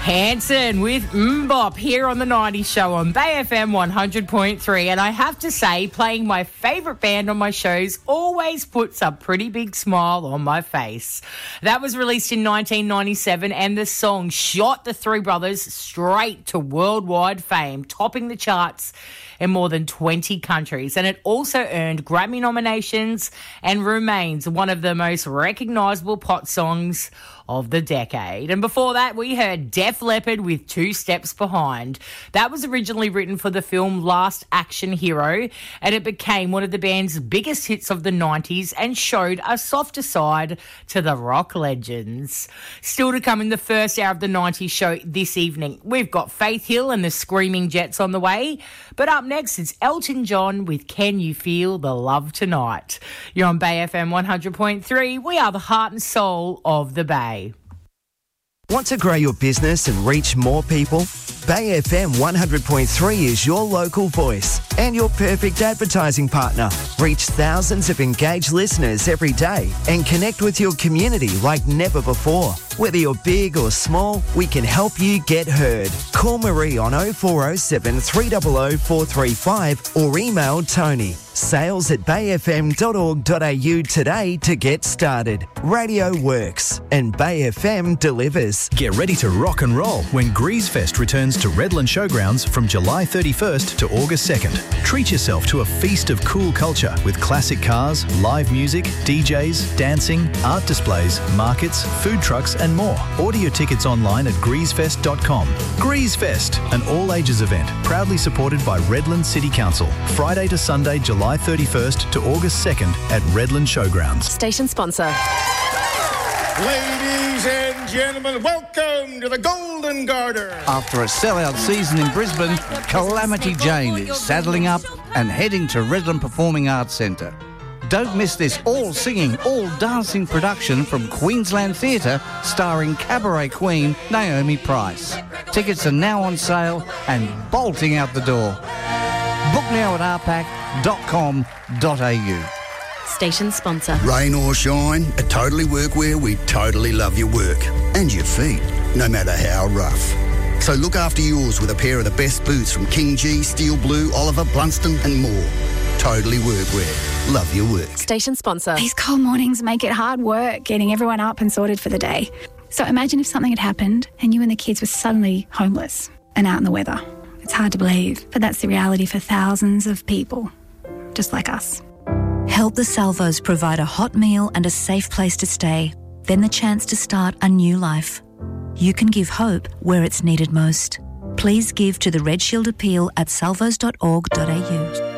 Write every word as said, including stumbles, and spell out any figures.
Hanson with Mbop here on the nineties show on Bay F M one hundred point three. And I have to say, playing my favourite band on my shows always puts a pretty big smile on my face. That was released in nineteen ninety-seven, and the song shot the Three Brothers straight to worldwide fame, topping the charts in more than twenty countries. And it also earned Grammy nominations and remains one of the most recognisable pop songs of the decade. And before that, we heard Def Leppard with Two Steps Behind. That was originally written for the film Last Action Hero, and it became one of the band's biggest hits of the nineties and showed a softer side to the rock legends. Still to come in the first hour of the nineties show this evening, we've got Faith Hill and the Screaming Jets on the way. But up next, it's Elton John with Can You Feel the Love Tonight? You're on Bay F M one hundred point three. We are the heart and soul of the Bay. Want to grow your business and reach more people? Bay F M one hundred point three is your local voice and your perfect advertising partner. Reach thousands of engaged listeners every day and connect with your community like never before. Whether you're big or small, we can help you get heard. Call Marie on oh four oh seven, three hundred, four three five or email Tony. Sales at bay f m dot org dot a u today to get started. Radio works and Bay F M delivers. Get ready to rock and roll when Greasefest returns to Redland Showgrounds from July thirty-first to August second. Treat yourself to a feast of cool culture with classic cars, live music, D Js, dancing, art displays, markets, food trucks and more. Order your tickets online at greasefest dot com. Greasefest, an all-ages event proudly supported by Redland City Council. Friday to Sunday, July thirty-first to August second at Redland Showgrounds. Station sponsor. Ladies and gentlemen, welcome to the Golden Garter. After a sellout season in Brisbane, Calamity Jane is saddling up and heading to Redland Performing Arts Centre. Don't miss this all-singing, all-dancing production from Queensland Theatre starring cabaret queen Naomi Price. Tickets are now on sale and bolting out the door. Book now at r pac dot com dot a u. Station sponsor. Rain or shine, at Totally Workwear, we totally love your work and your feet, no matter how rough. So look after yours with a pair of the best boots from King G, Steel Blue, Oliver, Blunston and more. Totally Workwear. Love your work. Station sponsor. These cold mornings make it hard work getting everyone up and sorted for the day. So imagine if something had happened and you and the kids were suddenly homeless and out in the weather. It's hard to believe, but that's the reality for thousands of people, just like us. Help the Salvos provide a hot meal and a safe place to stay, then the chance to start a new life. You can give hope where it's needed most. Please give to the Red Shield Appeal at salvos dot org dot a u.